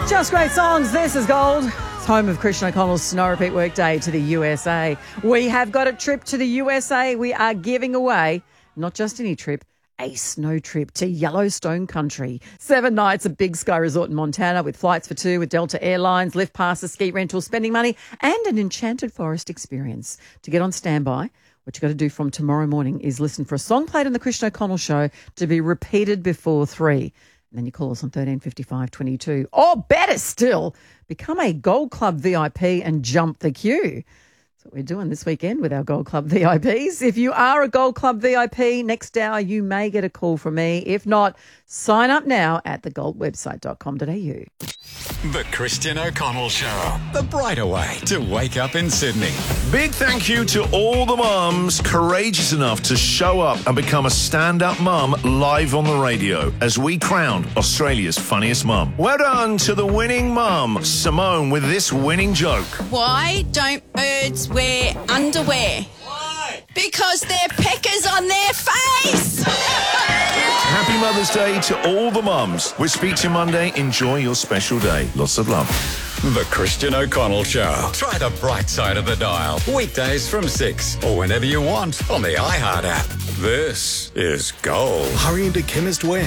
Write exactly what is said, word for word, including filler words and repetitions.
Just great songs. This is Gold. It's home of Christian O'Connell's Snow Repeat Workday to the U S A. We have got a trip to the U S A. We are giving away, not just any trip, a snow trip to Yellowstone country. Seven nights at Big Sky Resort in Montana with flights for two with Delta Airlines, lift passes, ski rentals, spending money, and an enchanted forest experience. To get on standby, what you've got to do from tomorrow morning is listen for a song played on the Christian O'Connell Show to be repeated before three. And then you call us on thirteen fifty-five twenty-two. Or better still, become a Gold Club V I P and jump the queue. That's what we're doing this weekend with our Gold Club V I Ps. If you are a Gold Club V I P, next hour you may get a call from me. If not, sign up now at the gold website dot com dot a u. The Christian O'Connell Show. The brighter way to wake up in Sydney. Big thank you to all the mums courageous enough to show up and become a stand-up mum live on the radio as we crowned Australia's funniest mum. Well done to the winning mum, Simone, with this winning joke. Why don't birds wear underwear? Why? Because they're peckers on their face! Happy Mother's Day to all the mums. We'll speak to you Monday. Enjoy your special day. Lots of love. The Christian O'Connell Show. Try the bright side of the dial. Weekdays from six or whenever you want on the iHeart app. This is Gold. Hurry into Chemist Warehouse.